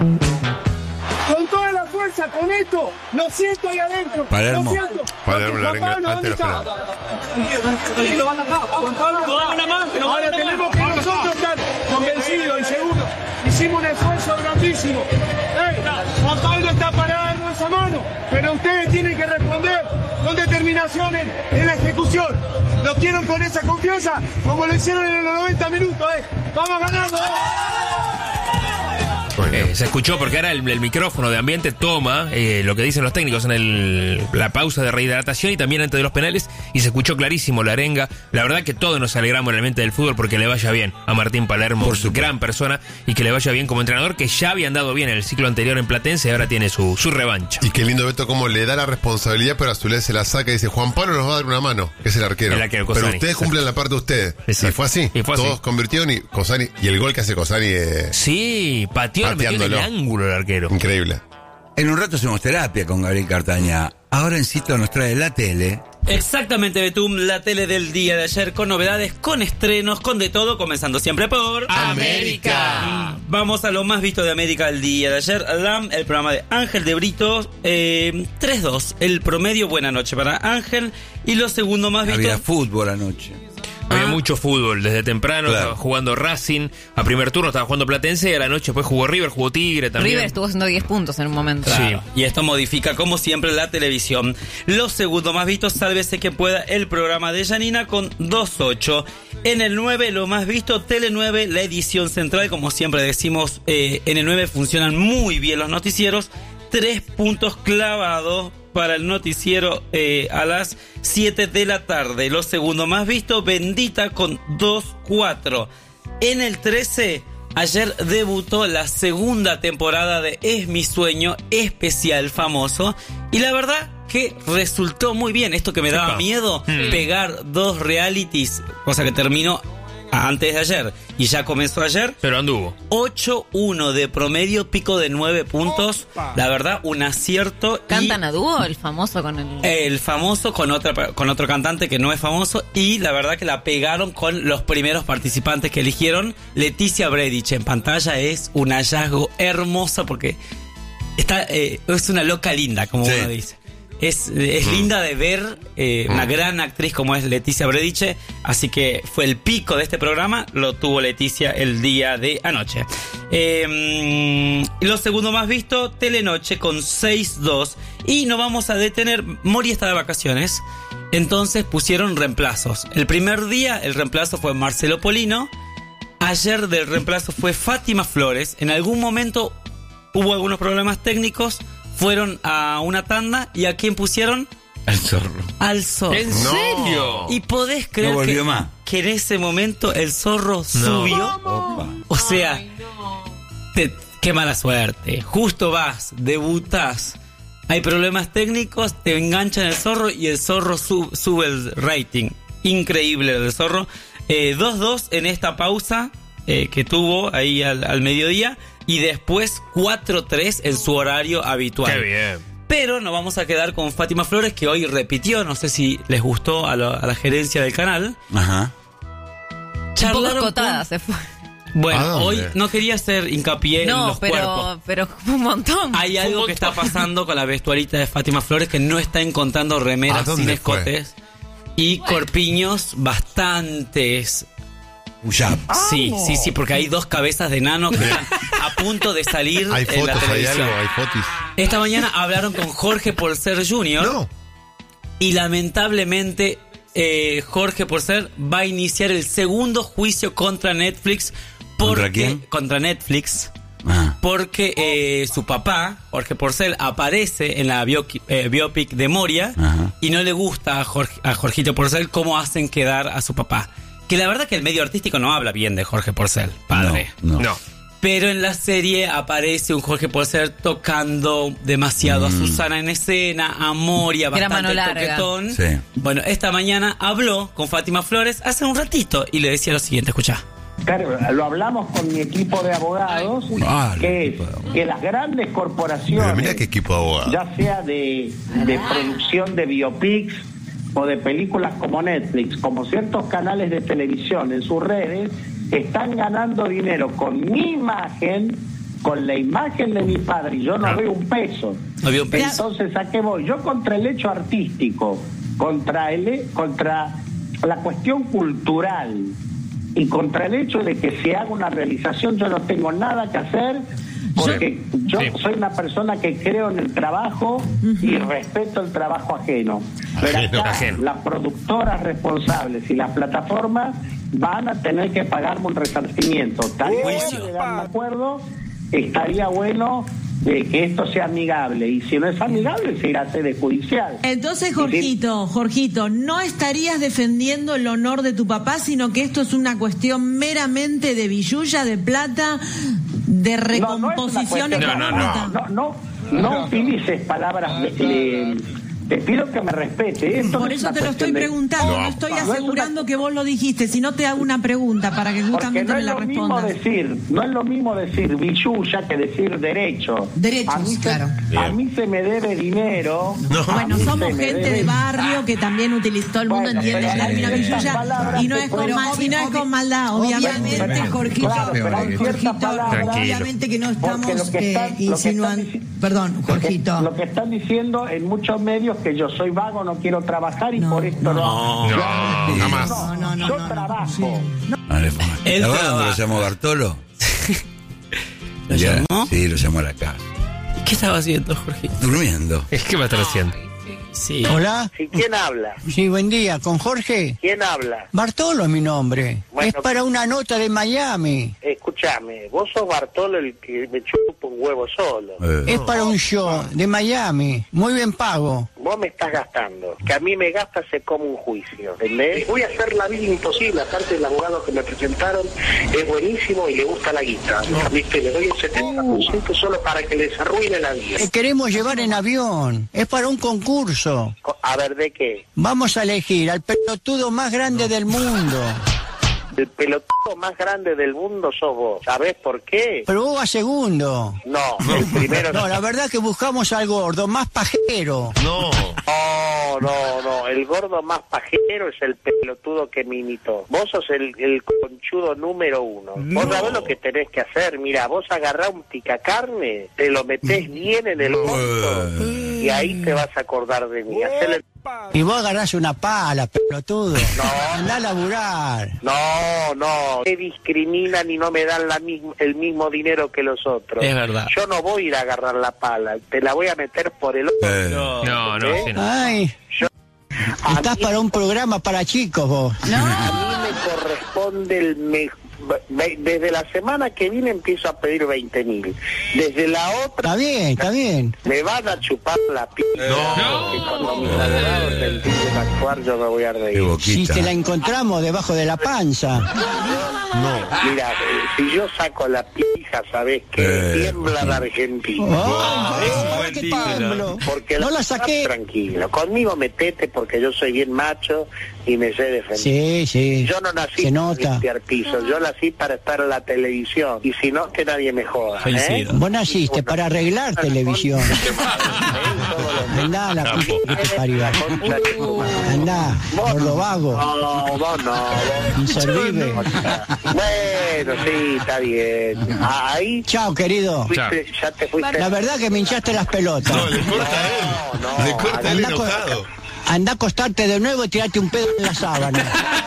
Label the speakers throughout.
Speaker 1: Con toda la fuerza, con esto, lo siento ahí adentro.
Speaker 2: Palermo.
Speaker 1: Lo siento.
Speaker 3: Palermo, la
Speaker 1: Juan Pablo, ¿dónde está? Juan Pablo, ahora tenemos que nosotros estar convencidos y seguros. Hicimos un esfuerzo grandísimo. Juan Pablo está para darnos esa mano, pero ustedes tienen que responder con determinación en la ejecución. Lo quieren con esa confianza, como lo hicieron en los 90 minutos. Vamos ganando.
Speaker 4: Se escuchó porque ahora el micrófono de ambiente toma lo que dicen los técnicos en la pausa de rehidratación y también antes de los penales, y se escuchó clarísimo la arenga. La verdad que todos nos alegramos en el ambiente del fútbol porque le vaya bien a Martín Palermo, gran persona, y que le vaya bien como entrenador, que ya había andado bien en el ciclo anterior en Platense y ahora tiene su revancha.
Speaker 3: Y qué lindo, Beto, cómo le da la responsabilidad, pero a su vez se la saca y dice: Juan Pablo nos va a dar una mano, que es el arquero.
Speaker 4: Pero
Speaker 3: ustedes
Speaker 4: exacto.
Speaker 3: cumplen la parte de ustedes.
Speaker 4: Exacto.
Speaker 3: Y fue así. Todos convirtieron y Cosani, y el gol que hace Cosani
Speaker 4: sí, pateó en el ángulo el arquero.
Speaker 3: Increíble.
Speaker 2: En un rato hacemos terapia con Gabriel Cartaña. Ahora Encito nos trae la tele.
Speaker 5: Exactamente, Betum, la tele del día de ayer, con novedades, con estrenos, con de todo, comenzando siempre por
Speaker 4: América.
Speaker 5: Vamos a lo más visto de América el día de ayer. El programa de Ángel de Brito, 3-2, el promedio, buena noche para Ángel. Y lo segundo más visto...
Speaker 2: Había fútbol anoche.
Speaker 4: Había mucho fútbol desde temprano,
Speaker 2: claro.
Speaker 4: Estaba jugando Racing, a primer turno estaba jugando Platense y a la noche después jugó River, jugó Tigre también.
Speaker 6: River estuvo haciendo 10 puntos en un momento.
Speaker 5: Claro. Sí. Y esto modifica, como siempre, la televisión. Lo segundo más visto, sálvese que pueda, el programa de Janina con 2-8. En el 9, lo más visto, Tele 9, la edición central. Como siempre decimos, en el 9 funcionan muy bien los noticieros. 3 puntos clavados para el noticiero a las 7 de la tarde. Lo segundo más visto, Bendita con 2-4. En el 13, ayer debutó la segunda temporada de Es mi sueño, especial famoso. Y la verdad que resultó muy bien. Esto que me daba miedo, pegar 2 realities, cosa que terminó antes de ayer y ya comenzó ayer.
Speaker 4: Pero anduvo
Speaker 5: 8-1 de promedio, pico de 9 puntos. La verdad, un acierto.
Speaker 6: ¿Cantan a dúo el famoso con
Speaker 5: el famoso con otro cantante que no es famoso? Y la verdad que la pegaron con los primeros participantes que eligieron. Leticia Bredich en pantalla es un hallazgo hermoso porque es una loca linda, como uno dice. Es linda de ver, una gran actriz como es Leticia Bredich, así que fue el pico de este programa, lo tuvo Leticia el día de anoche. Lo segundo más visto, Telenoche con 6-2, y nos vamos a detener. Mori está de vacaciones, entonces pusieron reemplazos. El primer día el reemplazo fue Marcelo Polino, ayer del reemplazo fue Fátima Flores. En algún momento hubo algunos problemas técnicos, fueron a una tanda, ¿y a quién pusieron?
Speaker 2: Al Zorro.
Speaker 5: Al Zorro.
Speaker 4: ¿En serio?
Speaker 5: ¿Y podés creer
Speaker 2: no volvió más?
Speaker 5: Que en ese momento el Zorro subió?
Speaker 2: Opa.
Speaker 5: O sea, qué mala suerte. Justo vas, debutás, hay problemas técnicos, te enganchan el Zorro y el Zorro sube el rating. Increíble el Zorro. 2-2 en esta pausa que tuvo ahí al mediodía. Y después 4-3 en su horario habitual.
Speaker 4: ¡Qué bien!
Speaker 5: Pero nos vamos a quedar con Fátima Flores, que hoy repitió. No sé si les gustó a la gerencia del canal.
Speaker 2: Ajá.
Speaker 6: Un poco escotada se fue.
Speaker 5: Bueno, hoy no quería hacer hincapié en los cuerpos.
Speaker 6: pero un montón.
Speaker 5: Hay algo que está pasando con la vestuarita de Fátima Flores, que no está encontrando remeras sin escotes y corpiños bastantes. Sí, porque hay 2 cabezas de nano que están a punto de salir
Speaker 3: hay
Speaker 5: en la
Speaker 3: fotos,
Speaker 5: televisión.
Speaker 3: hay fotos.
Speaker 5: Esta mañana hablaron con Jorge Porcel Jr. Y lamentablemente Jorge Porcel va a iniciar el segundo juicio contra Netflix.
Speaker 2: ¿Contra quién?
Speaker 5: Contra Netflix. Porque su papá, Jorge Porcel, aparece en la biopic de Moria. Y no le gusta a Jorgito Porcel cómo hacen quedar a su papá. Que la verdad que el medio artístico no habla bien de Jorge Porcel, padre.
Speaker 2: No.
Speaker 5: Pero en la serie aparece un Jorge Porcel tocando demasiado a Susana en escena, a Moria, bastante toquetón.
Speaker 2: Sí.
Speaker 5: Bueno, esta mañana habló con Fátima Flores hace un ratito y le decía lo siguiente, escuchá.
Speaker 7: Claro, lo hablamos con mi equipo de abogados, que las grandes corporaciones,
Speaker 3: pero mirá qué equipo de abogados,
Speaker 7: ya sea de producción de biopics o de películas como Netflix, como ciertos canales de televisión en sus redes, están ganando dinero con mi imagen con la imagen de mi padre y yo no veo un peso.
Speaker 5: No veo un peso.
Speaker 7: Entonces, ¿a qué voy? Yo contra el hecho artístico, contra la cuestión cultural y contra el hecho de que se haga una realización, yo no tengo nada que hacer, porque yo soy una persona que creo en el trabajo y respeto el trabajo ajeno. Pero acá, las productoras responsables y las plataformas van a tener que pagarme un resarcimiento. Estaría bueno llegar a un acuerdo, estaría bueno que esto sea amigable, y si no es amigable se irá a sede judicial.
Speaker 8: Entonces, Jorgito, no estarías defendiendo el honor de tu papá, sino que esto es una cuestión meramente de billulla, de plata, de recomposición económica.
Speaker 7: No utilices palabras te pido que me respete.
Speaker 8: Por eso te lo estoy preguntando, no estoy asegurando que vos lo dijiste, sino te hago una pregunta para que justamente me la respondas.
Speaker 7: No es lo mismo decir billulla que decir derecho.
Speaker 8: Derechos,
Speaker 7: claro. A mí se me debe dinero.
Speaker 8: Bueno, somos gente de barrio que también utiliza, todo el mundo entiende el término billulla y no es con maldad, obviamente, Jorgito. Obviamente que no estamos insinuando. Perdón, Jorgito.
Speaker 7: Lo que están diciendo en muchos medios que yo soy vago, no quiero trabajar y por esto
Speaker 3: jamás.
Speaker 7: Yo trabajo.
Speaker 2: ¿La verdad dónde lo llamó Bartolo?
Speaker 5: ¿Lo llamó?
Speaker 2: Sí, lo llamó a la casa.
Speaker 5: ¿Qué estaba haciendo, Jorge?
Speaker 2: Durmiendo.
Speaker 4: ¿Qué va a estar haciendo?
Speaker 5: Sí.
Speaker 9: Hola.
Speaker 7: Sí, ¿quién habla?
Speaker 9: Sí, buen día. ¿Con Jorge?
Speaker 7: ¿Quién habla?
Speaker 9: Bartolo es mi nombre.
Speaker 7: Bueno,
Speaker 9: es para una nota de Miami.
Speaker 7: Escúchame, vos sos Bartolo el que me chupa un huevo solo.
Speaker 9: Es para un show de Miami. Muy bien pago.
Speaker 7: Vos me estás gastando. Que a mí me gasta se come un juicio. ¿Entendés? Voy a hacer la vida imposible. Aparte, el abogado que me presentaron es buenísimo y le gusta la guita. ¿Viste? Le doy el 70% solo para que les arruine la vida.
Speaker 9: Queremos llevar en avión. Es para un concurso.
Speaker 7: A ver, ¿de qué?
Speaker 9: Vamos a elegir al pelotudo más grande del mundo.
Speaker 7: El pelotudo más grande del mundo sos vos. ¿Sabés por qué?
Speaker 9: Pero vos vas segundo.
Speaker 7: No, el primero...
Speaker 9: No, la verdad que buscamos al gordo, más pajero.
Speaker 3: No.
Speaker 7: No, el gordo más pajero es el pelotudo que me imitó. Vos sos el conchudo número 1. Vos sabés lo que tenés que hacer. Mira, vos agarrás un picacarne, te lo metés bien en el orto y ahí te vas a acordar de mí. Hacele...
Speaker 9: Y vos agarrás una pala, pelotudo.
Speaker 7: No.
Speaker 9: Andá a laburar.
Speaker 7: No. Me discriminan y no me dan el mismo dinero que los otros.
Speaker 5: Es verdad.
Speaker 7: Yo no voy a ir a agarrar la pala. Te la voy a meter por el otro.
Speaker 4: No.
Speaker 9: Ay. Estás para un programa para chicos vos.
Speaker 7: A mí me corresponde desde la semana que viene empiezo a pedir 20.000. Desde la otra...
Speaker 9: Está bien.
Speaker 7: Me van a chupar la p***. Porque cuando mis abogados empiecen a actuar yo me voy a reír.
Speaker 9: Si te la encontramos debajo de la panza.
Speaker 7: Mira, si yo saco la pija, sabés que tiembla la Argentina.
Speaker 9: ¿Qué tiemblo?
Speaker 7: Porque
Speaker 9: no la saqué.
Speaker 7: Tranquilo, conmigo metete porque yo soy bien macho y me sé defender.
Speaker 9: Sí.
Speaker 7: Yo no nací para limpiar pisos, yo nací para estar en la televisión y si no, que nadie me joda.
Speaker 9: Vos naciste para arreglar televisión. Andá, la p*** que te parió. Andá, gordo vago.
Speaker 7: No.
Speaker 9: Inservible.
Speaker 7: Bueno, sí, está bien. Ahí.
Speaker 9: Chao, querido.
Speaker 7: Ya te fuiste.
Speaker 9: La verdad que me hinchaste las pelotas.
Speaker 3: No, le corta a él. Le corta a él enojado.
Speaker 9: Andá a acostarte de nuevo y tirarte un pedo en la sábana.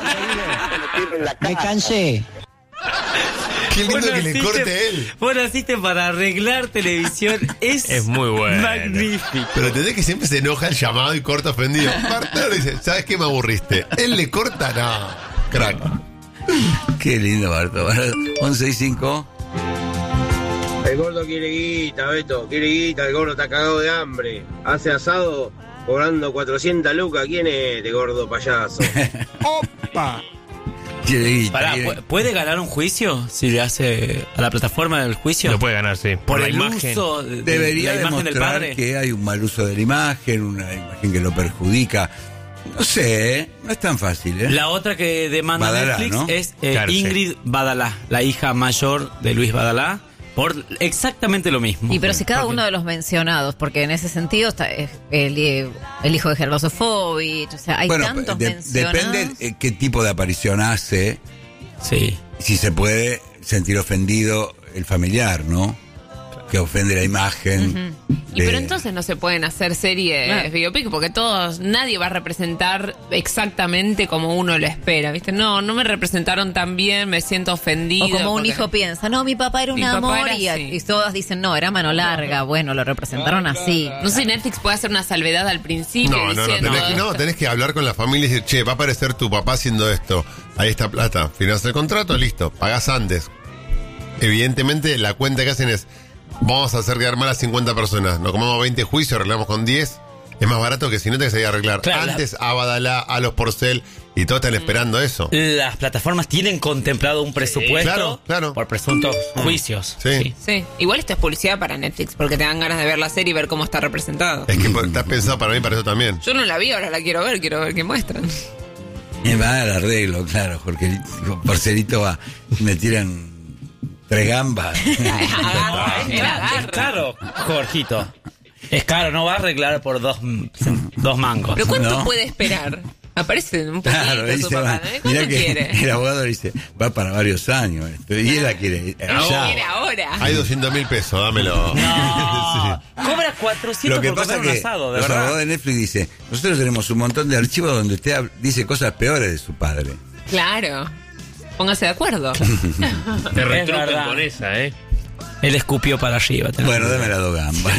Speaker 9: Me cansé.
Speaker 3: Qué lindo que le corte él.
Speaker 5: Vos naciste para arreglar televisión. Es
Speaker 4: muy bueno.
Speaker 5: Magnífico.
Speaker 3: Pero entendés que siempre se enoja el llamado y corta ofendido. Bartolo dice, ¿sabes qué me aburriste? Él le corta, no. Crack.
Speaker 2: Qué lindo, Bartolo. 11:05.
Speaker 1: El gordo quiere guita, Beto. Quiere guita, el gordo está cagado de hambre. Hace asado cobrando 400 lucas. ¿Quién es este gordo payaso?
Speaker 9: ¡Opa!
Speaker 5: Pará, ¿puede ganar un juicio si le hace a la plataforma del juicio?
Speaker 4: Lo puede ganar, sí.
Speaker 5: Por
Speaker 4: la
Speaker 5: el
Speaker 4: imagen.
Speaker 5: uso
Speaker 2: Debería
Speaker 5: la imagen del
Speaker 2: demostrar
Speaker 5: padre.
Speaker 2: que hay un mal uso de la imagen, una imagen que lo perjudica. No sé, no es tan fácil,
Speaker 5: La otra que demanda
Speaker 2: Badalá,
Speaker 5: Netflix, ¿no? Es
Speaker 4: Claro,
Speaker 5: Ingrid Badalá, la hija mayor de Luis Badalá, por exactamente lo mismo.
Speaker 6: Y pero si cada uno de los mencionados, porque en ese sentido está el hijo de Gerardo Sofovich, o sea, hay tantos mencionados.
Speaker 2: Depende qué tipo de aparición hace.
Speaker 5: Sí.
Speaker 2: Si se puede sentir ofendido el familiar, ¿no? que ofende la imagen.
Speaker 10: Pero entonces no se pueden hacer series biopic porque nadie va a representar exactamente como uno lo espera, ¿viste? No me representaron tan bien, me siento ofendido.
Speaker 6: O como un hijo piensa, no, mi papá era un amor y todas dicen, no, era mano larga. Bueno, lo representaron así.
Speaker 10: No sé si Netflix puede hacer una salvedad al principio
Speaker 3: tenés que hablar con la familia y decir, che, va a aparecer tu papá haciendo esto, ahí está plata, firmás el contrato, listo, pagás antes. Evidentemente la cuenta que hacen es, vamos a hacer quedar mal a 50 personas, nos comemos 20 juicios, arreglamos con 10, es más barato que si no te que arreglar. Claro, antes a Badalá, a los Porcel, y todos están esperando eso.
Speaker 5: Las plataformas tienen contemplado un presupuesto
Speaker 3: claro.
Speaker 5: por presuntos juicios.
Speaker 10: Sí. Igual esto es publicidad para Netflix, porque te dan ganas de ver la serie y ver cómo está representado.
Speaker 3: Es que está pensado para mí, para eso también.
Speaker 10: Yo no la vi, ahora la quiero ver qué muestran.
Speaker 2: Va al arreglo, claro, porque Porcelito me tiran 3 gambas.
Speaker 5: Es caro, Jorgito. Es caro, no va a arreglar por dos mangos.
Speaker 10: ¿Pero cuánto puede esperar? Aparece un poquito su papá, ¿no? ¿Cuánto quiere?
Speaker 2: El abogado dice, va para varios años esto, y él la quiere
Speaker 10: ahora.
Speaker 3: Hay 200.000 pesos, dámelo.
Speaker 5: No, cobra 400
Speaker 2: Lo que
Speaker 5: por
Speaker 2: pasa
Speaker 5: comer un asado, de
Speaker 2: los
Speaker 5: verdad.
Speaker 2: abogados de Netflix dicen, nosotros tenemos un montón de archivos donde usted dice cosas peores de su padre.
Speaker 10: Claro. Póngase de acuerdo.
Speaker 4: Te retrucan con esa, Él
Speaker 5: escupió para arriba.
Speaker 2: Bueno, dame la 2 gambas.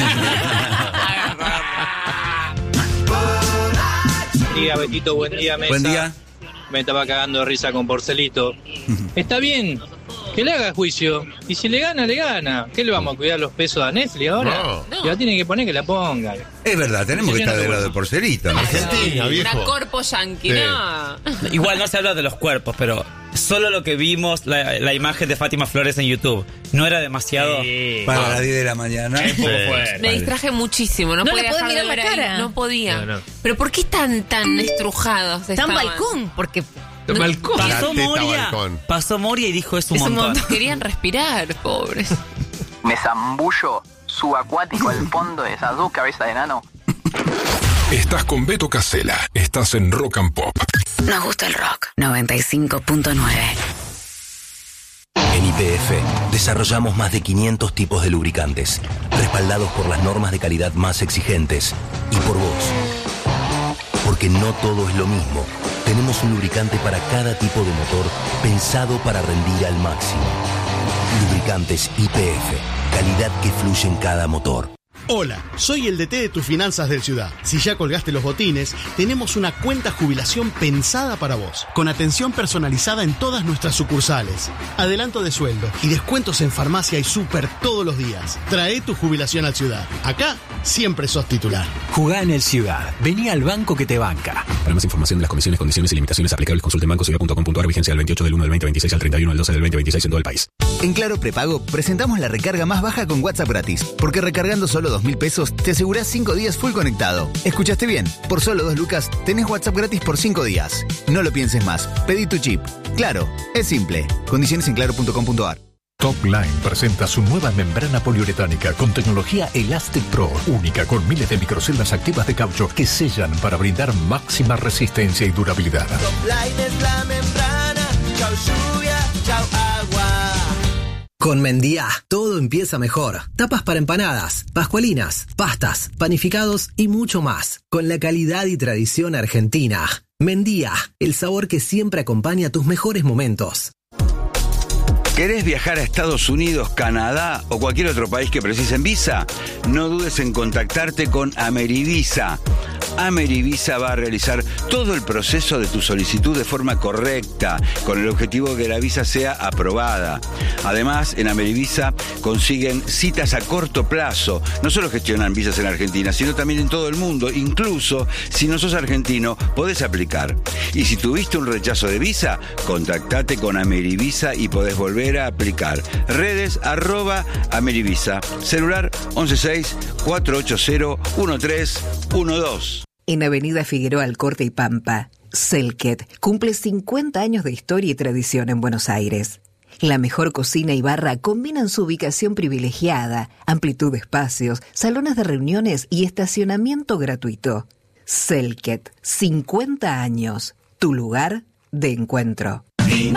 Speaker 11: Buen día, Betito, buen día, Mesa.
Speaker 2: Buen día.
Speaker 11: Me estaba cagando de risa con Porcelito. Está bien, que le haga juicio. Y si le gana, le gana. ¿Qué le vamos a cuidar los pesos a Netflix ahora?
Speaker 2: No.
Speaker 11: Si la tiene que poner, que la ponga.
Speaker 2: Es verdad, tenemos que estar del lado de Porcelito. ¿No?
Speaker 3: Argentina, viejo.
Speaker 10: Una corpo yanqui, no.
Speaker 5: Igual no se habla de los cuerpos, pero solo lo que vimos, la imagen de Fátima Flores en YouTube, ¿no era demasiado?
Speaker 2: Para las 10 de la mañana.
Speaker 10: Me distraje muchísimo, no podía dejar de ver ahí. No podía. No. Pero ¿por qué están tan estrujados?
Speaker 6: Tan balcón, porque...
Speaker 5: Pasó Moria y dijo es un montón.
Speaker 10: Querían respirar, pobres.
Speaker 12: Me zambullo subacuático al fondo de esas 2 cabezas de enano.
Speaker 13: Estás con Beto Casella, estás en Rock and Pop.
Speaker 14: Nos gusta el rock. 95.9.
Speaker 15: En YPF desarrollamos más de 500 tipos de lubricantes, respaldados por las normas de calidad más exigentes y por vos. Porque no todo es lo mismo. Tenemos un lubricante para cada tipo de motor pensado para rendir al máximo. Lubricantes YPF, calidad que fluye en cada motor.
Speaker 16: Hola, soy el DT de tus finanzas del Ciudad. Si ya colgaste los botines, tenemos una cuenta jubilación pensada para vos, con atención personalizada en todas nuestras sucursales, adelanto de sueldo y descuentos en farmacia y súper todos los días. Trae tu jubilación al Ciudad. Acá siempre sos titular.
Speaker 17: Jugá en el Ciudad. Vení al banco que te banca.
Speaker 18: Para más información de las comisiones, condiciones y limitaciones aplicables, consulte en bancociudad.com.ar. Vigencia del 28 del 1 del 2026 al 31 del 12 del 2026 en todo el país.
Speaker 19: En Claro Prepago presentamos la recarga más baja con WhatsApp gratis, porque recargando solo 2.000 pesos te asegurás 5 días full conectado. ¿Escuchaste bien? Por solo 2 lucas tenés WhatsApp gratis por 5 días. No lo pienses más. Pedí tu chip. Claro, es simple. Condiciones en claro.com.ar.
Speaker 13: Topline presenta su nueva membrana poliuretánica con tecnología Elastic Pro, única con miles de microceldas activas de caucho que sellan para brindar máxima resistencia y durabilidad.
Speaker 20: Topline es la membrana, chau lluvia, chau agua.
Speaker 21: Con Mendía, todo empieza mejor. Tapas para empanadas, pascualinas, pastas, panificados y mucho más. Con la calidad y tradición argentina. Mendía, el sabor que siempre acompaña tus mejores momentos.
Speaker 2: ¿Querés viajar a Estados Unidos, Canadá o cualquier otro país que precisen visa? No dudes en contactarte con Amerivisa. Amerivisa va a realizar todo el proceso de tu solicitud de forma correcta, con el objetivo de que la visa sea aprobada. Además, en Amerivisa consiguen citas a corto plazo. No solo gestionan visas en Argentina, sino también en todo el mundo. Incluso, si no sos argentino, podés aplicar. Y si tuviste un rechazo de visa, contactate con Amerivisa y podés volver a aplicar. Redes @Amerivisa. Celular 116-480-1312.
Speaker 22: En Avenida Figueroa Alcorte y Pampa, Selket cumple 50 años de historia y tradición en Buenos Aires. La mejor cocina y barra combinan su ubicación privilegiada, amplitud de espacios, salones de reuniones y estacionamiento gratuito. Selket, 50 años, tu lugar de encuentro.
Speaker 20: Mi